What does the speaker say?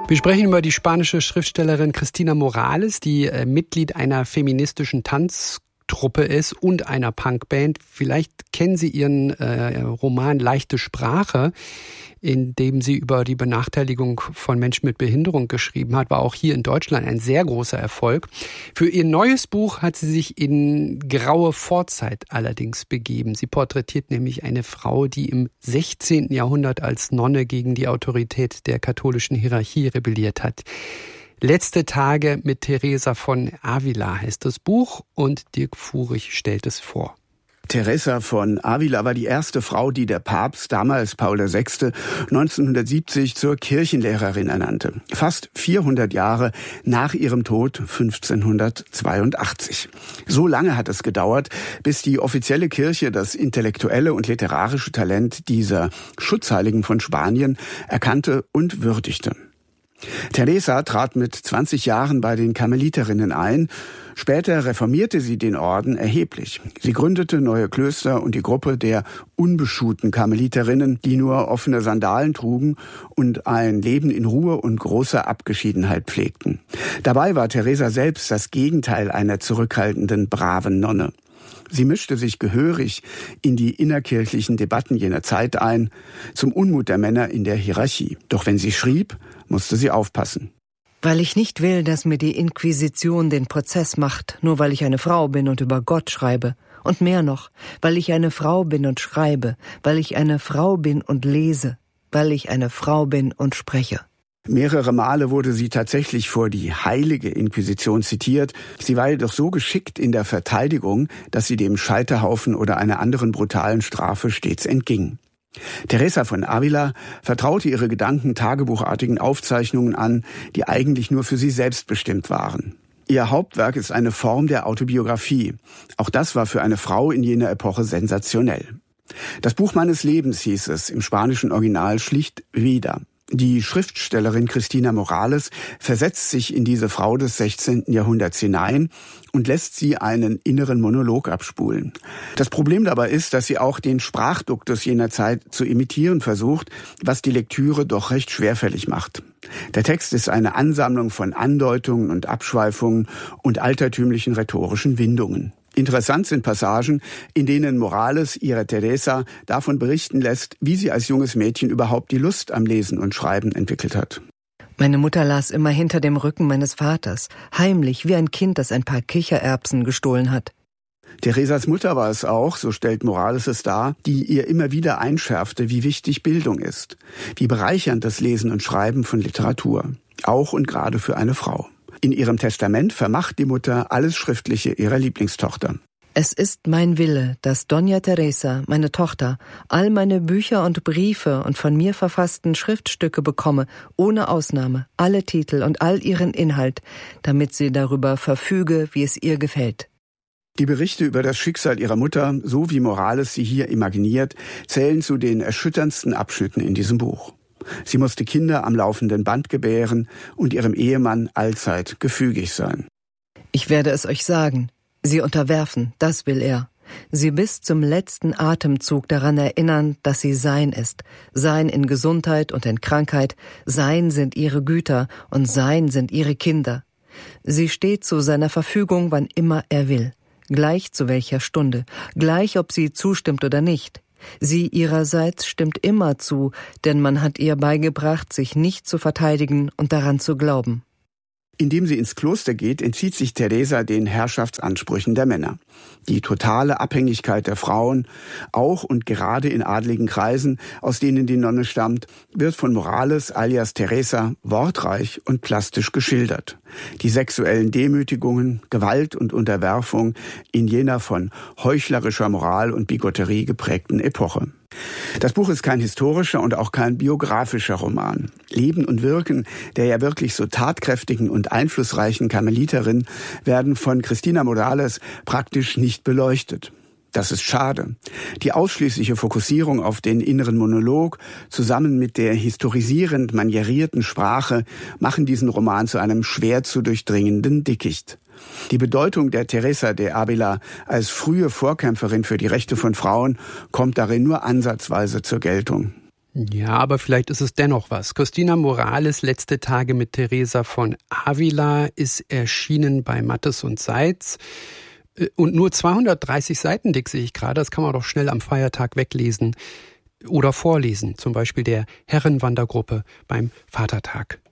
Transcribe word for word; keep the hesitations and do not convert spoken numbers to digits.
Wir sprechen über die spanische Schriftstellerin Cristina Morales, die äh, Mitglied einer feministischen Tanztruppe ist und einer Punkband. Vielleicht kennen Sie ihren äh, Roman Leichte Sprache, in dem sie über die Benachteiligung von Menschen mit Behinderung geschrieben hat, war auch hier in Deutschland ein sehr großer Erfolg. Für ihr neues Buch hat sie sich in graue Vorzeit allerdings begeben. Sie porträtiert nämlich eine Frau, die im sechzehnten Jahrhundert als Nonne gegen die Autorität der katholischen Hierarchie rebelliert hat. Letzte Tage mit Teresa von Ávila heißt das Buch und Dirk Furich stellt es vor. Teresa von Ávila war die erste Frau, die der Papst, damals Paul der Sechste, neunzehnhundertsiebzig zur Kirchenlehrerin ernannte. Fast vierhundert Jahre nach ihrem Tod fünfzehnhundertzweiundachtzig. So lange hat es gedauert, bis die offizielle Kirche das intellektuelle und literarische Talent dieser Schutzheiligen von Spanien erkannte und würdigte. Teresa trat mit zwanzig Jahren bei den Karmeliterinnen ein. Später reformierte sie den Orden erheblich. Sie gründete neue Klöster und die Gruppe der unbeschuhten Karmeliterinnen, die nur offene Sandalen trugen und ein Leben in Ruhe und großer Abgeschiedenheit pflegten. Dabei war Teresa selbst das Gegenteil einer zurückhaltenden, braven Nonne. Sie mischte sich gehörig in die innerkirchlichen Debatten jener Zeit ein, zum Unmut der Männer in der Hierarchie. Doch wenn sie schrieb, musste sie aufpassen. Weil ich nicht will, dass mir die Inquisition den Prozess macht, nur weil ich eine Frau bin und über Gott schreibe. Und mehr noch, weil ich eine Frau bin und schreibe, weil ich eine Frau bin und lese, weil ich eine Frau bin und spreche. Mehrere Male wurde sie tatsächlich vor die heilige Inquisition zitiert. Sie war jedoch so geschickt in der Verteidigung, dass sie dem Scheiterhaufen oder einer anderen brutalen Strafe stets entging. Teresa von Ávila vertraute ihre Gedanken tagebuchartigen Aufzeichnungen an, die eigentlich nur für sie selbst bestimmt waren. Ihr Hauptwerk ist eine Form der Autobiografie. Auch das war für eine Frau in jener Epoche sensationell. Das Buch meines Lebens hieß es, im spanischen Original schlicht Vida. Die Schriftstellerin Cristina Morales versetzt sich in diese Frau des sechzehnten Jahrhunderts hinein und lässt sie einen inneren Monolog abspulen. Das Problem dabei ist, dass sie auch den Sprachduktus jener Zeit zu imitieren versucht, was die Lektüre doch recht schwerfällig macht. Der Text ist eine Ansammlung von Andeutungen und Abschweifungen und altertümlichen rhetorischen Windungen. Interessant sind Passagen, in denen Morales ihre Teresa davon berichten lässt, wie sie als junges Mädchen überhaupt die Lust am Lesen und Schreiben entwickelt hat. Meine Mutter las immer hinter dem Rücken meines Vaters, heimlich wie ein Kind, das ein paar Kichererbsen gestohlen hat. Teresas Mutter war es auch, so stellt Morales es dar, die ihr immer wieder einschärfte, wie wichtig Bildung ist, wie bereichernd das Lesen und Schreiben von Literatur, auch und gerade für eine Frau. In ihrem Testament vermacht die Mutter alles Schriftliche ihrer Lieblingstochter. Es ist mein Wille, dass Doña Teresa, meine Tochter, all meine Bücher und Briefe und von mir verfassten Schriftstücke bekomme, ohne Ausnahme, alle Titel und all ihren Inhalt, damit sie darüber verfüge, wie es ihr gefällt. Die Berichte über das Schicksal ihrer Mutter, so wie Morales sie hier imaginiert, zählen zu den erschütterndsten Abschnitten in diesem Buch. Sie musste Kinder am laufenden Band gebären und ihrem Ehemann allzeit gefügig sein. Ich werde es euch sagen. Sie unterwerfen, das will er. Sie bis zum letzten Atemzug daran erinnern, dass sie sein ist. Sein in Gesundheit und in Krankheit. Sein sind ihre Güter und sein sind ihre Kinder. Sie steht zu seiner Verfügung, wann immer er will. Gleich zu welcher Stunde. Gleich, ob sie zustimmt oder nicht. Sie ihrerseits stimmt immer zu, denn man hat ihr beigebracht, sich nicht zu verteidigen und daran zu glauben. Indem sie ins Kloster geht, entzieht sich Teresa den Herrschaftsansprüchen der Männer. Die totale Abhängigkeit der Frauen, auch und gerade in adligen Kreisen, aus denen die Nonne stammt, wird von Morales alias Teresa wortreich und plastisch geschildert. Die sexuellen Demütigungen, Gewalt und Unterwerfung in jener von heuchlerischer Moral und Bigotterie geprägten Epoche. Das Buch ist kein historischer und auch kein biografischer Roman. Leben und Wirken der ja wirklich so tatkräftigen und einflussreichen Karmeliterin werden von Cristina Morales praktisch nicht beleuchtet. Das ist schade. Die ausschließliche Fokussierung auf den inneren Monolog zusammen mit der historisierend manierierten Sprache machen diesen Roman zu einem schwer zu durchdringenden Dickicht. Die Bedeutung der Teresa de Ávila als frühe Vorkämpferin für die Rechte von Frauen kommt darin nur ansatzweise zur Geltung. Ja, aber vielleicht ist es dennoch was. Christina Morales, Letzte Tage mit Teresa von Avila, ist erschienen bei Mattes und Seitz. Und nur zweihundertdreißig Seiten dick sehe ich gerade. Das kann man doch schnell am Feiertag weglesen oder vorlesen. Zum Beispiel der Herrenwandergruppe beim Vatertag.